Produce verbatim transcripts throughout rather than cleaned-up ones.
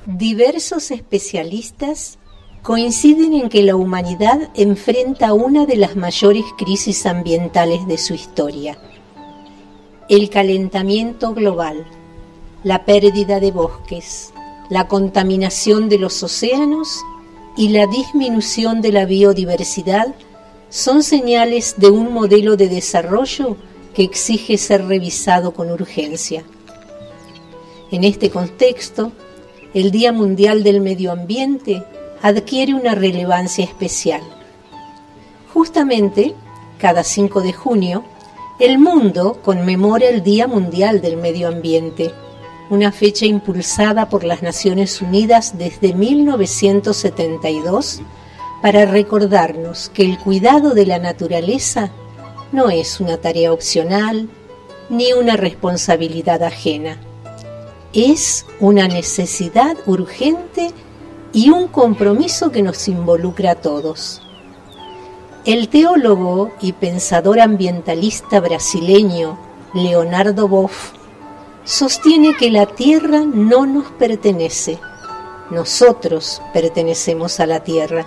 Diversos especialistas coinciden en que la humanidad enfrenta una de las mayores crisis ambientales de su historia: el calentamiento global, la pérdida de bosques, la contaminación de los océanos y la disminución de la biodiversidad son señales de un modelo de desarrollo que exige ser revisado con urgencia. En este contexto, el Día Mundial del Medio Ambiente adquiere una relevancia especial. Justamente, cada cinco de junio, el mundo conmemora el Día Mundial del Medio Ambiente, una fecha impulsada por las Naciones Unidas desde mil novecientos setenta y dos para recordarnos que el cuidado de la naturaleza no es una tarea opcional ni una responsabilidad ajena. Es una necesidad urgente y un compromiso que nos involucra a todos. El teólogo y pensador ambientalista brasileño Leonardo Boff sostiene que la Tierra no nos pertenece, nosotros pertenecemos a la Tierra.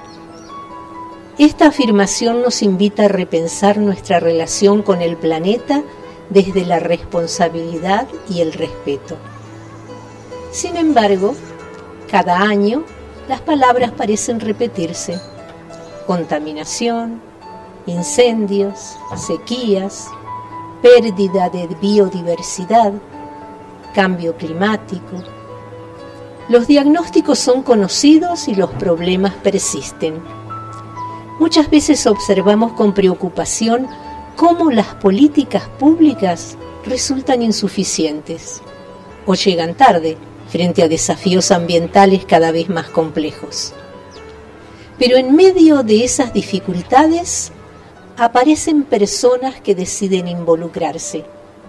Esta afirmación nos invita a repensar nuestra relación con el planeta desde la responsabilidad y el respeto. Sin embargo, cada año las palabras parecen repetirse: contaminación, incendios, sequías, pérdida de biodiversidad, cambio climático. Los diagnósticos son conocidos y los problemas persisten. Muchas veces observamos con preocupación cómo las políticas públicas resultan insuficientes o llegan tarde frente a desafíos ambientales cada vez más complejos. Pero en medio de esas dificultades aparecen personas que deciden involucrarse.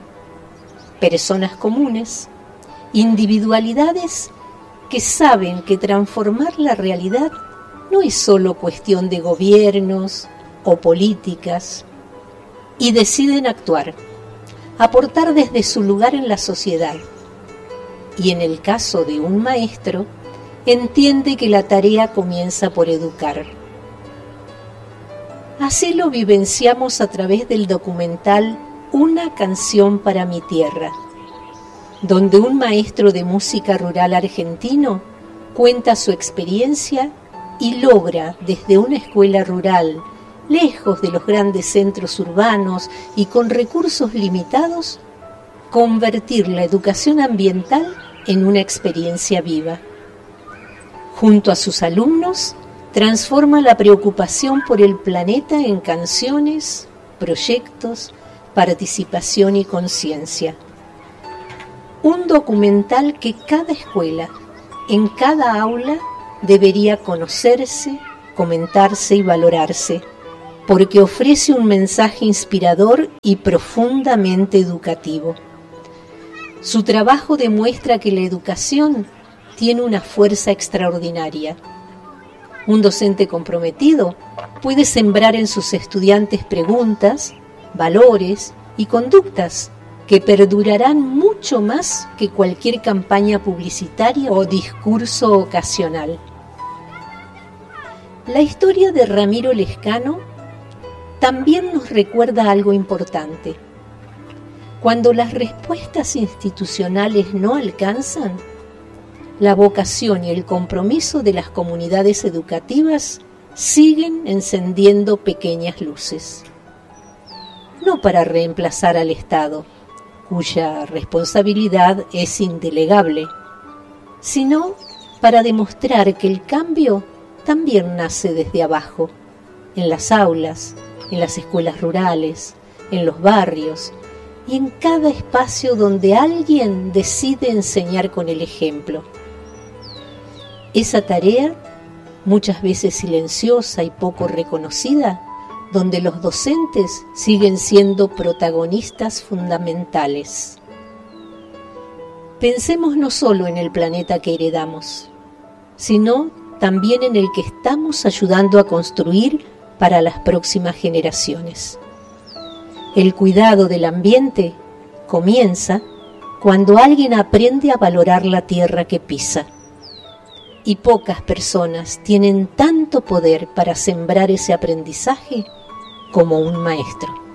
Personas comunes, individualidades que saben que transformar la realidad no es solo cuestión de gobiernos o políticas, y deciden actuar, aportar desde su lugar en la sociedad. Y en el caso de un maestro, entiende que la tarea comienza por educar. Así lo vivenciamos a través del documental Una canción para mi tierra, donde un maestro de música rural argentino cuenta su experiencia y logra, desde una escuela rural, lejos de los grandes centros urbanos y con recursos limitados, convertir la educación ambiental en una experiencia viva. Junto a sus alumnos, transforma la preocupación por el planeta en canciones, proyectos, participación y conciencia. Un documental que cada escuela, en cada aula, debería conocerse, comentarse y valorarse, porque ofrece un mensaje inspirador y profundamente educativo. Su trabajo demuestra que la educación tiene una fuerza extraordinaria. Un docente comprometido puede sembrar en sus estudiantes preguntas, valores y conductas que perdurarán mucho más que cualquier campaña publicitaria o discurso ocasional. La historia de Ramiro Lezcano también nos recuerda algo importante. Cuando las respuestas institucionales no alcanzan, la vocación y el compromiso de las comunidades educativas siguen encendiendo pequeñas luces. No para reemplazar al Estado, cuya responsabilidad es indelegable, sino para demostrar que el cambio también nace desde abajo, en las aulas, en las escuelas rurales, en los barrios y en cada espacio donde alguien decide enseñar con el ejemplo. Esa tarea, muchas veces silenciosa y poco reconocida, donde los docentes siguen siendo protagonistas fundamentales. Pensemos no solo en el planeta que heredamos, sino también en el que estamos ayudando a construir para las próximas generaciones. El cuidado del ambiente comienza cuando alguien aprende a valorar la tierra que pisa, Y pocas personas tienen tanto poder para sembrar ese aprendizaje como un maestro.